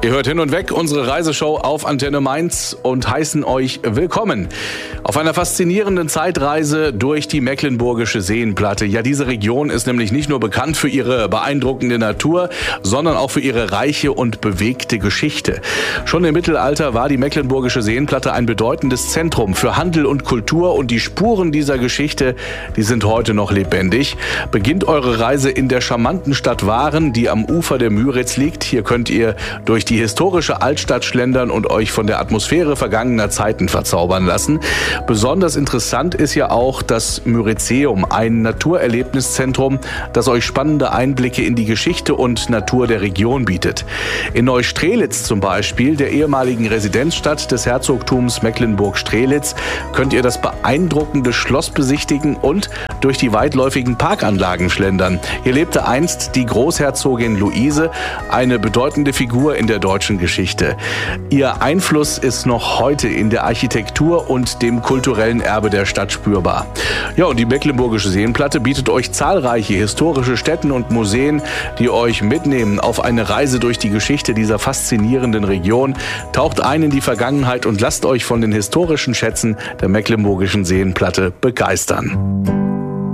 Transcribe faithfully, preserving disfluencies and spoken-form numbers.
Ihr hört Hin und Weg, unsere Reiseshow auf Antenne Mainz und heißen euch willkommen auf einer faszinierenden Zeitreise durch die Mecklenburgische Seenplatte. Ja, diese Region ist nämlich nicht nur bekannt für ihre beeindruckende Natur, sondern auch für ihre reiche und bewegte Geschichte. Schon im Mittelalter war die Mecklenburgische Seenplatte ein bedeutendes Zentrum für Handel und Kultur und die Spuren dieser Geschichte, die sind heute noch lebendig. Beginnt eure Reise in der charmanten Stadt Waren, die am Ufer der Müritz liegt. Hier könnt ihr durch die historische Altstadt schlendern und euch von der Atmosphäre vergangener Zeiten verzaubern lassen. Besonders interessant ist ja auch das Müritzeum, ein Naturerlebniszentrum, das euch spannende Einblicke in die Geschichte und Natur der Region bietet. In Neustrelitz zum Beispiel, der ehemaligen Residenzstadt des Herzogtums Mecklenburg-Strelitz, könnt ihr das beeindruckende Schloss besichtigen und durch die weitläufigen Parkanlagen schlendern. Hier lebte einst die Großherzogin Luise, eine bedeutende Figur in der deutschen Geschichte. Ihr Einfluss ist noch heute in der Architektur und dem kulturellen Erbe der Stadt spürbar. Ja, und die Mecklenburgische Seenplatte bietet euch zahlreiche historische Stätten und Museen, die euch mitnehmen auf eine Reise durch die Geschichte dieser faszinierenden Region. Taucht ein in die Vergangenheit und lasst euch von den historischen Schätzen der Mecklenburgischen Seenplatte begeistern.